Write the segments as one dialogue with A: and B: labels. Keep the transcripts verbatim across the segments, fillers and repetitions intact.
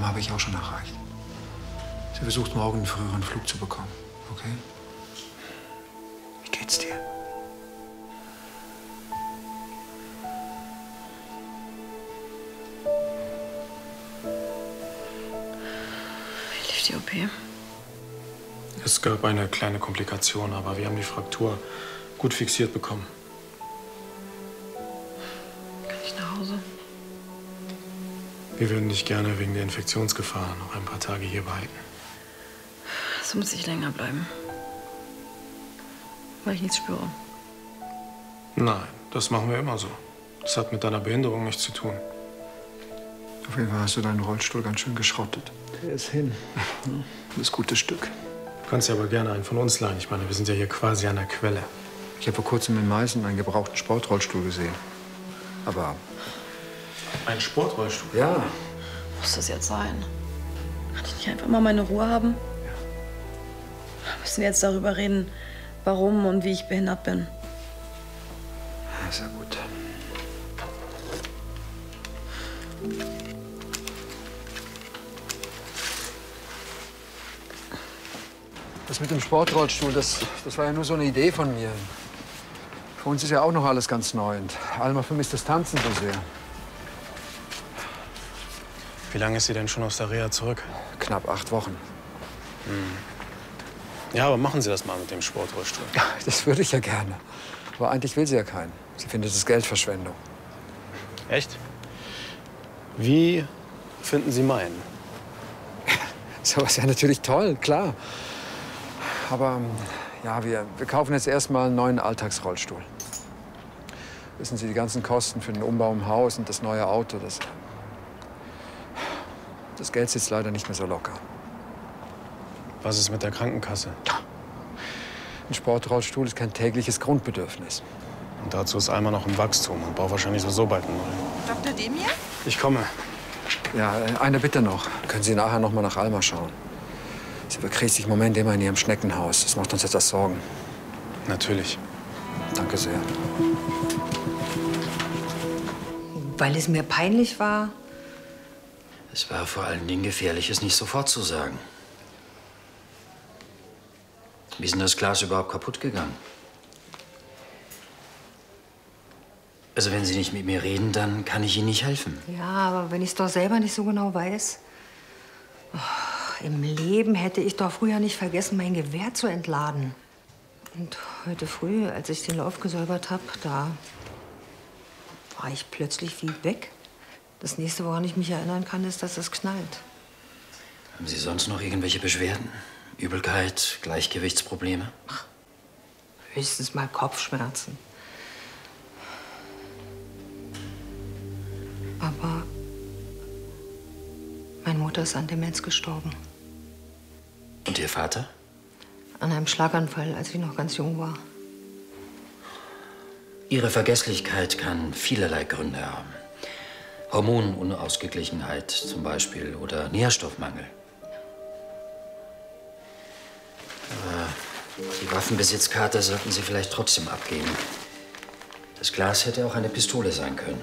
A: Mama habe ich auch schon erreicht. Sie versucht, morgen einen früheren Flug zu bekommen. Okay? Wie geht's dir?
B: Wie lief die O P?
C: Es gab eine kleine Komplikation, aber wir haben die Fraktur gut fixiert bekommen.
B: Kann ich nach Hause?
C: Wir würden dich gerne wegen der Infektionsgefahr noch ein paar Tage hier behalten.
B: So muss ich länger bleiben. Weil ich nichts spüre.
C: Nein, das machen wir immer so. Das hat mit deiner Behinderung nichts zu tun.
A: Auf jeden Fall hast du deinen Rollstuhl ganz schön geschrottet. Der ist hin. Das gute Stück.
C: Du kannst ja aber gerne einen von uns leihen. Ich meine, wir sind ja hier quasi an der Quelle.
A: Ich habe vor kurzem in Meißen einen gebrauchten Sportrollstuhl gesehen. Aber...
C: Ein Sportrollstuhl?
A: Ja.
B: Muss das jetzt sein? Kann ich nicht einfach mal meine Ruhe haben?
A: Ja.
B: Müssen wir jetzt darüber reden, warum und wie ich behindert bin?
A: Ist ja gut. Das mit dem Sportrollstuhl, das, das war ja nur so eine Idee von mir. Für uns ist ja auch noch alles ganz neu. Und Alma vermisst das Tanzen so sehr.
C: Wie lange ist sie denn schon aus der Reha zurück?
A: Knapp acht Wochen.
C: Hm. Ja, aber machen Sie das mal mit dem Sportrollstuhl.
A: Ja, das würde ich ja gerne. Aber eigentlich will sie ja keinen. Sie findet es Geldverschwendung.
C: Echt? Wie finden Sie meinen?
A: Sowas wäre natürlich toll, klar. Aber ja, wir, wir kaufen jetzt erstmal einen neuen Alltagsrollstuhl. Wissen Sie, die ganzen Kosten für den Umbau im Haus und das neue Auto, das, das Geld sitzt leider nicht mehr so locker.
C: Was ist mit der Krankenkasse?
A: Ein Sportrollstuhl ist kein tägliches Grundbedürfnis.
C: Und dazu ist Alma noch im Wachstum und braucht wahrscheinlich sowieso bald einen neuen.
D: Doktor Demir?
C: Ich komme.
A: Ja, äh, eine Bitte noch. Können Sie nachher noch mal nach Alma schauen? Sie bekriegt sich im Moment immer in ihrem Schneckenhaus. Das macht uns etwas Sorgen.
C: Natürlich.
A: Danke sehr.
D: Weil es mir peinlich war.
E: Es war vor allen Dingen gefährlich, es nicht sofort zu sagen. Wie ist denn das Glas überhaupt kaputt gegangen? Also wenn Sie nicht mit mir reden, dann kann ich Ihnen nicht helfen.
D: Ja, aber wenn ich es doch selber nicht so genau weiß. Oh, im Leben hätte ich doch früher nicht vergessen, mein Gewehr zu entladen. Und heute früh, als ich den Lauf gesäubert habe, da war ich plötzlich wie weg. Das nächste, woran ich mich erinnern kann, ist, dass es knallt.
E: Haben Sie sonst noch irgendwelche Beschwerden? Übelkeit, Gleichgewichtsprobleme?
D: Ach, höchstens mal Kopfschmerzen. Aber meine Mutter ist an Demenz gestorben.
E: Und Ihr Vater?
D: An einem Schlaganfall, als ich noch ganz jung war.
E: Ihre Vergesslichkeit kann vielerlei Gründe haben. Hormonunausgeglichenheit zum Beispiel oder Nährstoffmangel. Aber die Waffenbesitzkarte sollten Sie vielleicht trotzdem abgeben. Das Glas hätte auch eine Pistole sein können.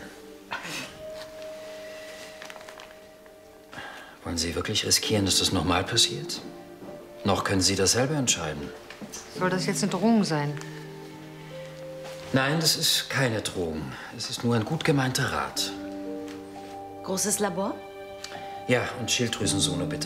E: Wollen Sie wirklich riskieren, dass das nochmal passiert? Noch können Sie das selber entscheiden.
D: Soll das jetzt eine Drohung sein?
E: Nein, das ist keine Drohung. Es ist nur ein gut gemeinter Rat.
B: Großes Labor?
E: Ja, und Schilddrüsensono bitte.